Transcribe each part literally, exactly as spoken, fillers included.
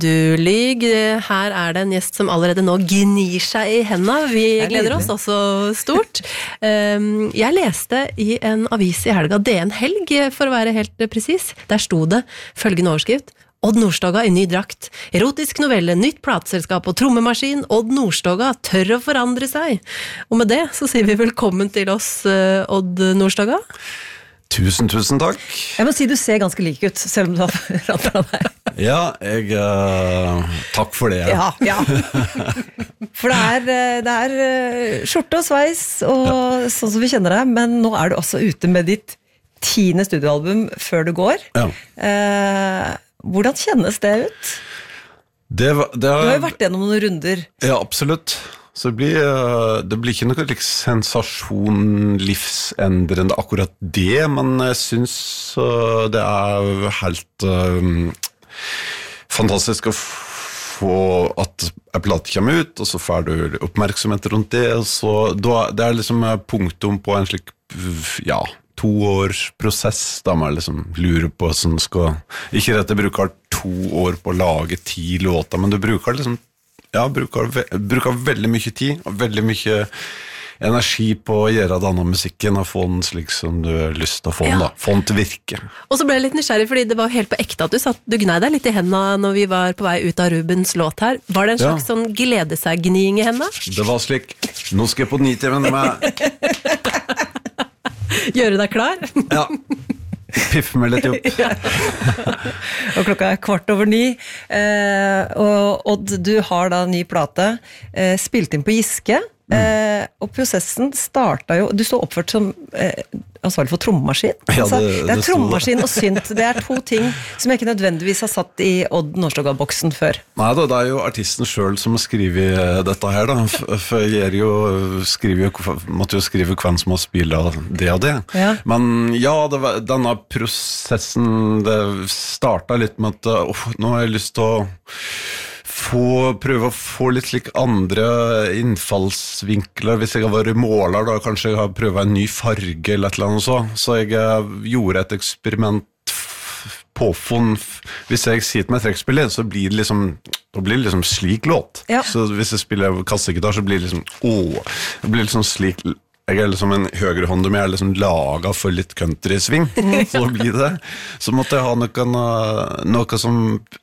Du lyg, her er det en gjest som allerede nå gnir seg i hendene. Vi gleder oss også stort. Jeg leste i en avis i helga, D N Helg, for å være helt presis. Der sto det følgende overskrift: Odd Nordstoga i ny drakt. Erotisk novelle, nytt plateselskap og trommemaskin. Odd Nordstoga tør å forandre seg. Og med det så sier vi velkommen til oss, Odd Nordstoga. Tusen, tusen takk. Jeg må si du ser ganske lik ut, selv om du har forandret deg. Ja, jeg, uh, takk for det. Ja, ja. For det er, det er skjorte og sveis, og ja. Sånn som vi kjenner deg, men nå er du også ute med ditt tiende studioalbum før du går. Ja. Uh, hvordan kjennes det ut? Det, var, det har, du har jo vært gjennom noen runder. Ja, absolutt. Så det blir, det blir ikke noe like, sensasjon, livsendrende akkurat det, men jeg synes det er helt um, fantastisk å få at en plate kommer ut, og så får du oppmerksomhet rundt det, og så, da, det er liksom punktum på en slik, ja, to års prosess, da man liksom lurer på hvordan skal, ikke at jeg bruker to år på å lage ti låter, men du bruker liksom Ja, bruker, bruker veldig mye tid og veldig mye energi på å gjøre denne musikken og få den slik som du har lyst til å få den, ja. Da. Få den til virke. Og så ble jeg litt nysgjerrig, fordi det var helt på ekte at du satt, du gnei deg litt i hendene når vi var på vei ut av Rubens låt her. Var det en slags ja. Sånn glede seg-gniing i hendene? Det var slik, nå skal jeg på nitimen med... Gjøre deg klar? Ja. Piffe meg litt opp. Ja. Og klokka er kvart over ni, eh, og Odd, du har da en ny plate, eh, spilt inn på Giske, mm. eh, og prosessen startet jo, du står oppført som eh, ansvarlig for trommemaskin. Ja, det, det, det er trommemaskin og synt, det er to ting som jeg ikke nødvendigvis har satt i Odd Nordstoga-boksen før. Nei da, det er jo artisten selv som skriver dette her da, for jeg jo, skriver jo, måtte jo skrive hvem som har spillet det og det. Ja. Men ja, det var, denne prosessen, det startet litt med at oh, nå har jeg lyst til å få, prøve å få litt slik andre innfallsvinkler. Hvis jeg har vært måler, da kanskje jeg har prøvet en ny farge eller et eller annet så. Så jeg gjorde et eksperiment påfunn. Hvis jeg sier til meg trekkspiller, så blir det liksom, da blir det liksom slik låt. Ja. Så hvis jeg spiller kassegitar, så blir det liksom, åh, det blir liksom slik. Jeg er liksom en høyrehånd, men jeg er liksom laget for litt country-sving, så blir det. Så måtte jeg ha noe, noe som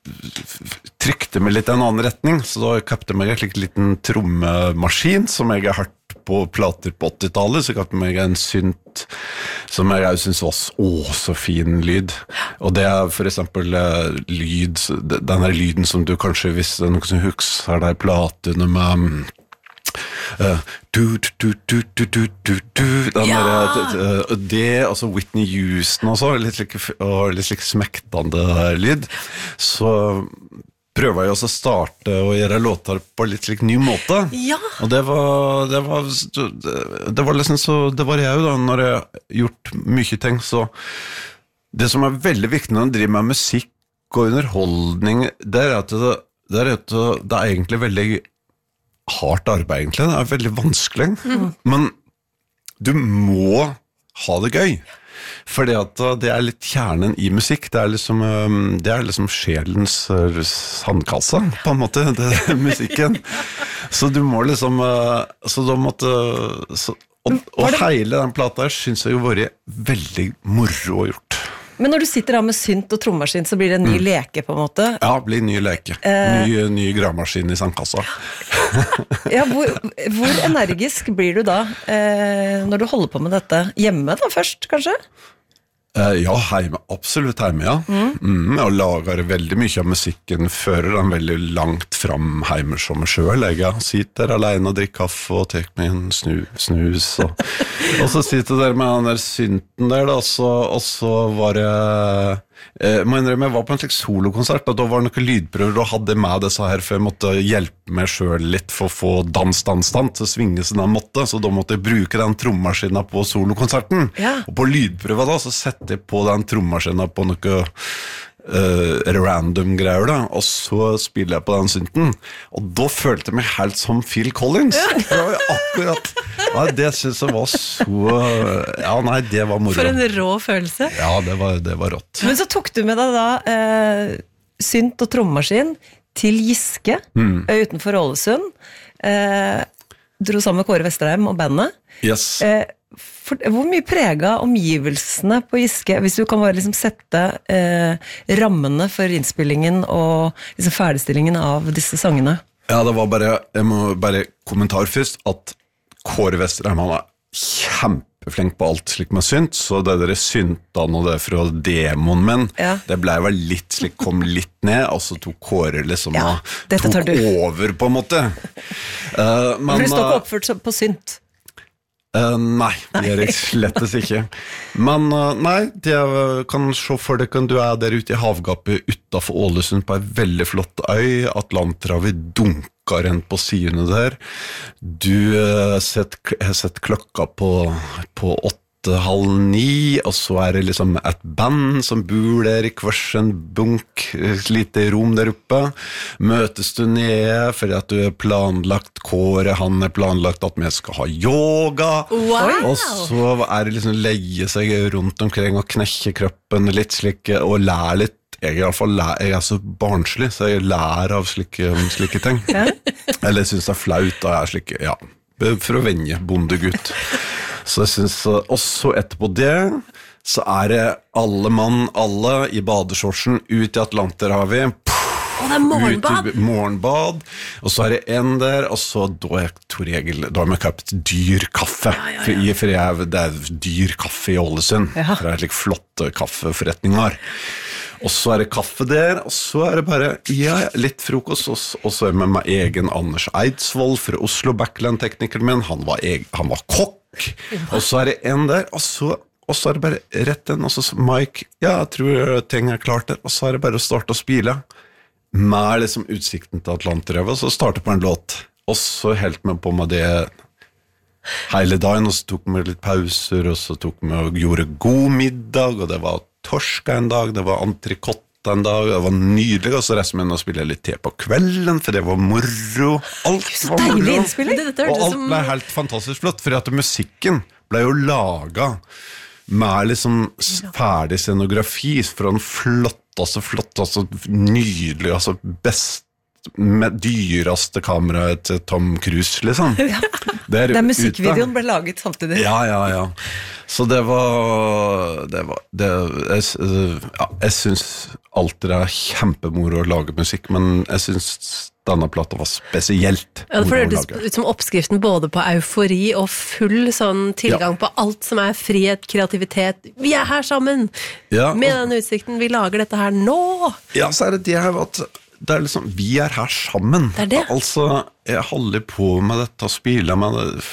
trykte meg litt i en annen retning, så da kappte jeg meg en liten trommemaskin, som jeg har hørt på plater på åttitallet, så kappte jeg meg en synt, som jeg synes var så, så fin lyd. Og det er for eksempel lyd, denne lyden som du kanskje, hvis det er noe som husker, er det platene med... Uh, du, du, du, du, du, du, du, du den ja. der, uh, det, altså Whitney Houston og så, litt like, og litt like smektende lyd, så prøver jeg også å starte og gjøre låter på litt like ny måte, ja. Og det var det var, det var liksom så, det var jeg jo da, når jeg har gjort mye ting, så det som er veldig viktig når man driver med musikk og underholdning, det er at det, det, er, at det er egentlig veldig hardt arbeid egentlig, det er veldig vanskelig, mm. men du må ha det gøy, fordi at det er litt kjernen i musikk, det er liksom, det er liksom sjelens sandkasse, på en måte, det er musikken, så du må liksom, så da måtte, så, og, og hele den plata her synes jeg jo var veldig moro å gjort. Men når du sitter da med synt og trommaskin, så blir det en ny mm. leke på en måte? Ja, det blir en ny leke. Eh. Ny, ny gravemaskin i sandkassa. Ja, hvor, hvor energisk blir du da eh, når du holder på med dette? Hjemme da først, kanskje? Eh, ja, heime, absolutt heime, ja. Mm. Mm, jeg lager veldig mye av musikken før den veldig langt fram heime som meg selv. Jeg sitter alene og drikker kaffe og tar meg en snu, snus. Og, og så sitter jeg der med den der synten der, da, så, og så var jeg... Eh, må innrømme, jeg var på en slik solokonsert, og da var det noen lydprøver og hadde med disse her, for jeg måtte hjelpe meg selv litt for å få dans, dans, dans til å svinge som den måtte, så da måtte jeg bruke den trommaskinen på solokonserten. Ja. Og på lydprøver da, så setter jeg på den trommaskinen på noe Uh, random greier da, og så spiller jeg på den synten, og da følte jeg meg helt som Phil Collins. Det var jo akkurat, ja, det synes jeg var så, ja nei, det var moro. For en rå følelse. Ja, det var, det var rått. Men så tok du med deg da uh, synt og trommaskin til Giske, mm. utenfor Ålesund. Eh, dro sammen med Kåre Vesterheim og bandet. Yes. Eh, for, hvor mye preget omgivelsene på Giske, hvis du kan bare liksom sette eh, rammene for innspillingen og liksom ferdigstillingen av disse sangene? Ja, det var bare, jeg må bare kommentar først, at Kåre Vesterheim var kjempeflink på alt slik med synt, så det der syntene og det fra demoen min, ja. Det ble vel litt slik, kom litt ned, og så tok Kåre liksom ja, tok over på en måte. Uh, men, For du står ikke oppført på synt? Uh, nei, det gjør jeg slettes ikke. Men uh, nei, det kan se for deg du er der ute i havgapet utenfor Ålesund på en veldig flott øy, Atlanterhavet dunker rent på sidene der. Du uh, set, har sett klokka på, på åtte, halv ni, og så er det liksom et band som bor der i hversen bunk, et lite rom der oppe. Møtes du nede fordi at du er planlagt Kåre, han er planlagt at vi skal ha yoga. Wow. Og så er det liksom leie seg rundt omkring og knekke kroppen litt slik, og lære litt. Jeg er i hvert fall lær, jeg er så barnslig, så jeg lærer av slike, slike ting. Ja. Eller jeg synes det er flaut, og jeg er slik, ja, for å vende bondegutt. Så jeg synes, også etterpå det, så er det alle mann, alle i badeshortsen ut i Atlanterhavet. Å, det er morgenbad! Ut i morgenbad, og så er det en der, og så da er Tor Egil, da har vi køpt dyr kaffe, ja, ja, ja. For, for jeg, det er dyr kaffe i Ålesund, ja. For det er like flotte kaffeforretninger. Og så er det kaffe der, og så er det bare, ja, litt frokost, og, og så er det med meg egen Anders Eidsvoll fra Oslo, backland-teknikeren min, han var, eg, han var kokk, og så er det en der, og så, og så er det bare rett inn, og så Mike, ja, jeg tror ting er klart der, og så er det bare å starte å spille, med liksom utsikten til Atlanterhavet, og så starte på en låt, og så helt med på med det hele dagen, og så tok vi litt pauser, og så tok vi og gjorde god middag, og det var torska en dag, det var antrikott en dag, det var nydelig, og så reiste vi inn og spille litt te på kvelden, for det var moro, alt var moro, og alt ble helt fantastisk flott, for at musikken ble jo laget med liksom ferdig scenografi, fra en flott, altså flott, altså nydelig, altså best, med dyreste kameraet til Tom Cruise, liksom. Ja. Der, Der musikkvideoen ble laget samtidig. Ja, ja, ja. Så det var, det var det, jeg, ja, jeg synes alltid det er kjempemoro å lage musikk, men jeg synes denne plata var spesielt. Ja, for det hørtes ut som oppskriften både på eufori og full sånn tilgang ja. På alt som er frihet, kreativitet. Vi er her sammen! Ja, og, med den utsikten, vi lager dette her nå! Ja, så er det det her at det er liksom, vi er her sammen. Det er det. Altså, jeg holder på med dette, spiller med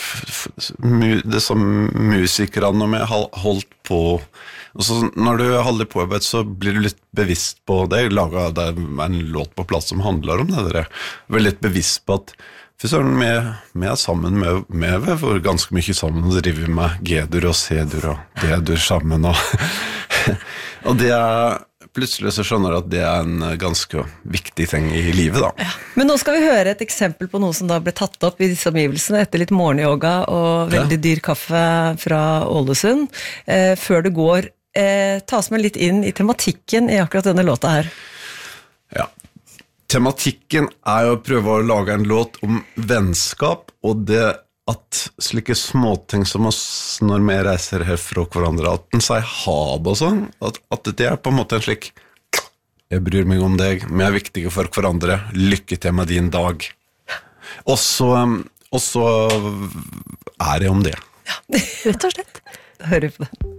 det, det som musikerne, når jeg har holdt på, og så når du holder på, så blir du litt bevisst på det. Jeg laget det en låt på plass som handler om det der. Jeg er litt bevisst på at for sånn, vi, vi er sammen med, med vi får ganske mye sammen, og driver med G-dur og C-dur og D-dur sammen, og, og det er plutselig så skjønner du at det er en ganske viktig ting i livet da. Ja. Men nå skal vi høre et eksempel på noe som da ble tatt opp i disse omgivelsene etter litt morgenyoga og veldig dyr kaffe fra Ålesund. Eh, før du går, eh, ta oss med litt inn i tematikken i akkurat denne låta her. Ja, tematikken er jo å prøve å lage en låt om vennskap, og det at slike småting som oss når vi reiser her fra hverandre, at den sier ha det og sånn, at, at det er på en måte en slik jeg bryr meg om deg, vi er viktige for hverandre, lykke til med din dag, og så, og så er det om det. Ja, rett og slett. Hør på det.